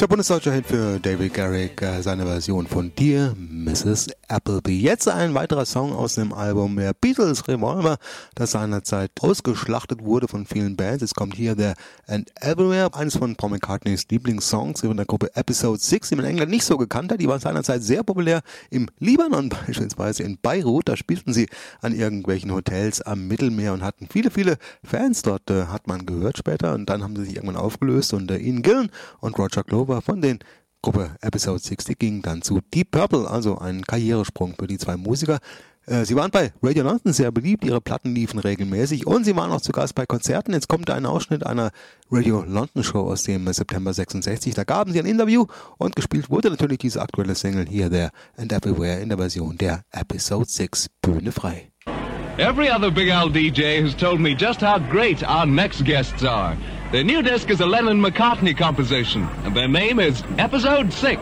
Der bundesdeutsche Hit für David Garrick, seine Version von Dear Mrs. Appleby. Jetzt ein weiterer Song aus dem Album der Beatles Revolver, das seinerzeit ausgeschlachtet wurde von vielen Bands. Es kommt hier There and Everywhere, eines von Paul McCartneys Lieblingssongs von der Gruppe Episode 6, die man in England nicht so gekannt hat. Die war seinerzeit sehr populär im Libanon, beispielsweise in Beirut. Da spielten sie an irgendwelchen Hotels am Mittelmeer und hatten viele, viele Fans dort, hat man gehört später. Und dann haben sie sich irgendwann aufgelöst und Ian Gillan und Roger Glover von den Gruppe Episode 6, die gingen dann zu Deep Purple, also ein Karrieresprung für die zwei Musiker. Sie waren bei Radio London sehr beliebt, ihre Platten liefen regelmäßig und sie waren auch zu Gast bei Konzerten. Jetzt kommt ein Ausschnitt einer Radio London Show aus dem September 66. Da gaben sie ein Interview und gespielt wurde natürlich diese aktuelle Single Here, There and Everywhere in der Version der Episode 6. Bühne frei. Every other Big Al DJ has told me just how great our next guests are. Their new disc is a Lennon-McCartney composition, and their name is Episode 6.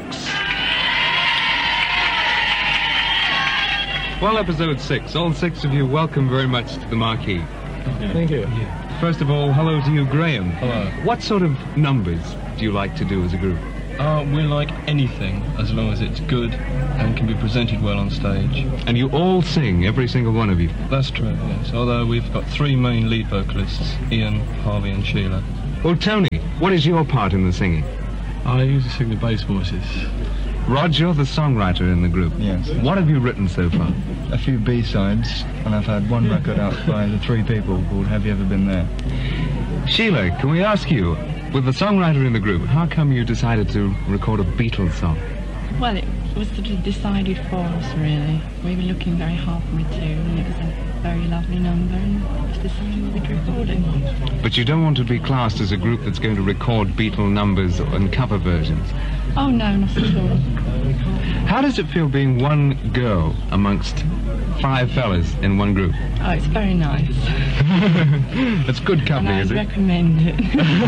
Well, Episode 6, all six of you, welcome very much to the Marquee. Thank you. First of all, hello to you, Graham. Hello. What sort of numbers do you like to do as a group? We like anything as long as it's good and can be presented well on stage. And you all sing, every single one of you? That's true, yes. Although we've got three main lead vocalists, Ian, Harvey and Sheila. Well, Tony, what is your part in the singing? I usually sing the bass voices. Rod, you're the songwriter in the group. Yes. What have you written so far? A few B-sides, and I've had one record out by the Three People called Have You Ever Been There? Sheila, can we ask you, with the songwriter in the group, how come you decided to record a Beatles song? Well, it was sort of decided for us, really. We were looking very hard for it too, and it was a very lovely number, and it was decided we'd record it. But you don't want to be classed as a group that's going to record Beatle numbers and cover versions. Oh, no, not at all. How does it feel being one girl amongst five fellas in one group? Oh, it's very nice. That's good company, and is it? I recommend it.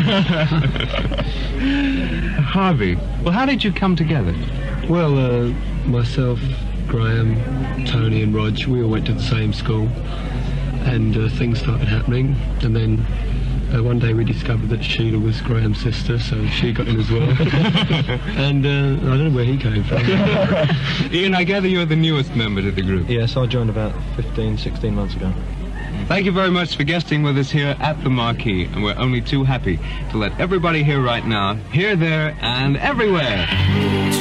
Harvey, well, how did you come together? Well, myself, Graham, Tony and Rog, we all went to the same school, and things started happening, and then one day we discovered that Sheila was Graham's sister, so she got in as well. And I don't know where he came from. Ian, I gather you're the newest member to the group. Yes, I joined about 15, 16 months ago. Thank you very much for guesting with us here at the Marquee, and we're only too happy to let everybody here right now, here, there, and everywhere.